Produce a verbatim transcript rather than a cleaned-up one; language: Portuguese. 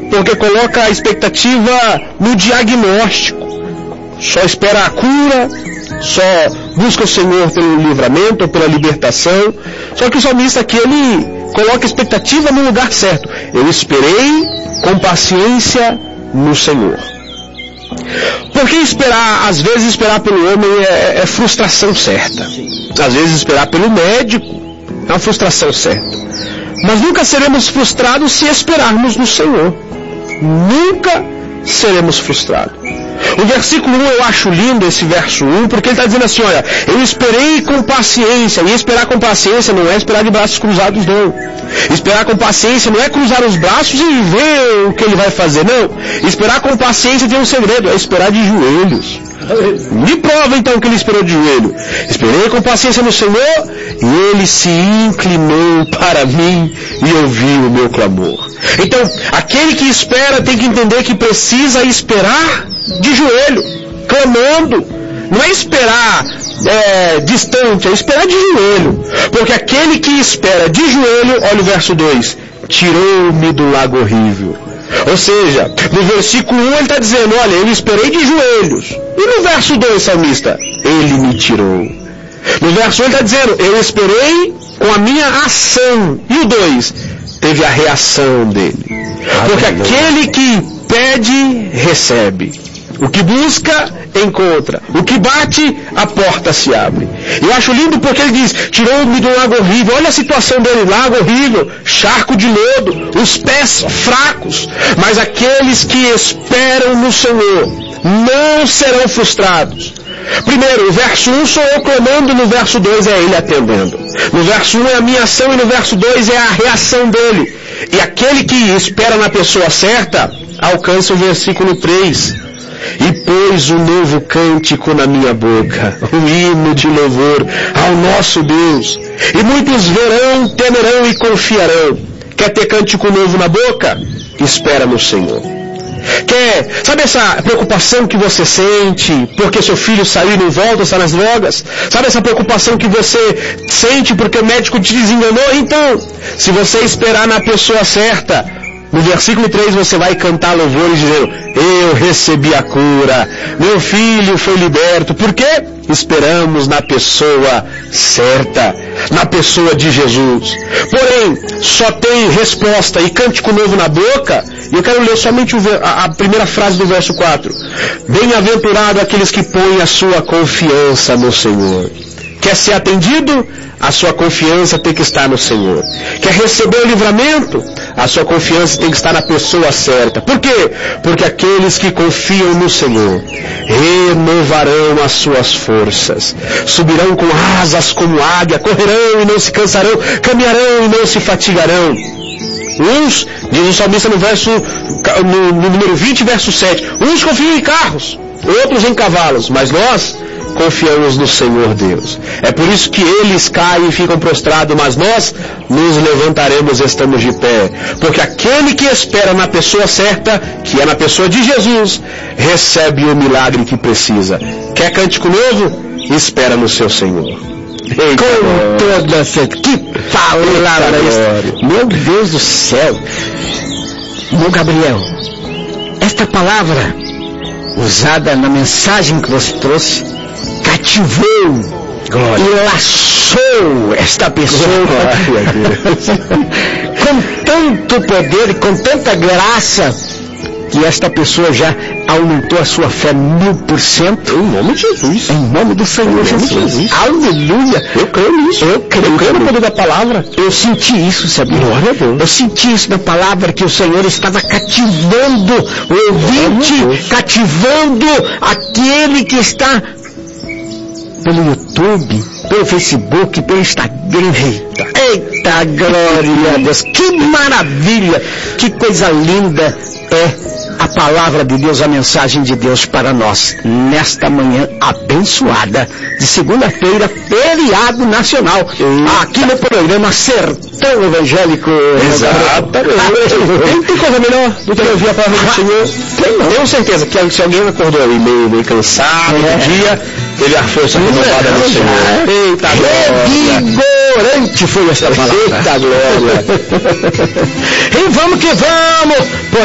porque coloca a expectativa no diagnóstico. Só espera a cura, só busca o Senhor pelo livramento ou pela libertação. Só que o salmista aqui, ele coloca a expectativa no lugar certo. Eu esperei com paciência no Senhor. Porque esperar, às vezes esperar pelo homem é, é frustração certa. Às vezes esperar pelo médico é uma frustração certa. Mas nunca seremos frustrados se esperarmos no Senhor. Nunca seremos frustrados. O versículo um eu acho lindo, esse verso um, porque ele está dizendo assim, olha, eu esperei com paciência, e esperar com paciência não é esperar de braços cruzados, não. Esperar com paciência não é cruzar os braços e ver o que ele vai fazer, não. Esperar com paciência tem um segredo, é esperar de joelhos. Me prova então que ele esperou de joelho. Esperei com paciência no Senhor, e ele se inclinou para mim e ouviu o meu clamor. Então, aquele que espera tem que entender que precisa esperar de joelho, clamando. Não é esperar é, distante, é esperar de joelho. Porque aquele que espera de joelho, olha o verso dois, tirou-me do lago horrível. Ou seja, no versículo um ele está dizendo, olha, eu esperei de joelhos. E no verso dois, salmista, ele me tirou. No verso um ele está dizendo, eu esperei com a minha ação. E o dois, teve a reação dele. Porque aquele que pede, recebe. O que busca, encontra. O que bate, a porta se abre. Eu acho lindo porque ele diz, tirou-me do lago horrível. Olha a situação dele, lago horrível, charco de lodo, os pés fracos. Mas aqueles que esperam no Senhor não serão frustrados. Primeiro, o verso um sou eu clamando, no verso dois é ele atendendo. No verso um é a minha ação e no verso dois é a reação dele. E aquele que espera na pessoa certa, alcança o versículo três. E pôs um novo cântico na minha boca, um hino de louvor ao nosso Deus. E muitos verão, temerão e confiarão. Quer ter cântico novo na boca? Espera no Senhor. Quer, sabe essa preocupação que você sente porque seu filho saiu e não volta, está nas drogas? Sabe essa preocupação que você sente porque o médico te desenganou? Então, se você esperar na pessoa certa, no versículo três você vai cantar louvores dizendo, eu recebi a cura, meu filho foi liberto. Por quê? Esperamos na pessoa certa, na pessoa de Jesus. Porém, só tem resposta e cântico novo na boca. E eu quero ler somente a primeira frase do verso quatro. Bem-aventurado aqueles que põem a sua confiança no Senhor. Quer ser atendido? A sua confiança tem que estar no Senhor. Quer receber o livramento? A sua confiança tem que estar na pessoa certa. Por quê? Porque aqueles que confiam no Senhor renovarão as suas forças. Subirão com asas como águia, correrão e não se cansarão, caminharão e não se fatigarão. Uns, diz o salmista no verso, no, no número vinte, verso sete, uns confiam em carros, outros em cavalos, mas nós confiamos no Senhor Deus. É por isso que eles caem e ficam prostrados, mas nós nos levantaremos e estamos de pé. Porque aquele que espera na pessoa certa, que é na pessoa de Jesus, recebe o milagre que precisa. Quer cântico novo? Espera no seu Senhor. Eita, com toda certeza. Que palavra isso! Meu Deus do céu! Meu Gabriel, esta palavra usada na mensagem que você trouxe cativou Glória. E laçou esta pessoa com tanto poder, com tanta graça, que esta pessoa já aumentou a sua fé mil por cento. Em nome de Jesus. Em nome do Senhor Jesus. Jesus. Aleluia. Eu creio nisso. Eu creio, eu creio no poder da palavra. Eu senti isso, sabia? Glória a Deus. Eu senti isso na palavra, que o Senhor estava cativando o ouvinte, cativando aquele que está pelo YouTube, pelo Facebook, pelo Instagram. Eita, eita, glória a Deus. Que maravilha, que coisa linda é a palavra de Deus, a mensagem de Deus para nós, nesta manhã abençoada, de segunda-feira, feriado nacional, aqui no programa Sertão Evangélico. Exatamente. Não tem coisa melhor do que ouvir a palavra do Senhor? Tem não. Tenho certeza que se alguém acordou aí meio, meio cansado é. do dia, teve a força renovada do Senhor. Eita glória. Revigorante foi esta palavra. Eita glória. E vamos que vamos.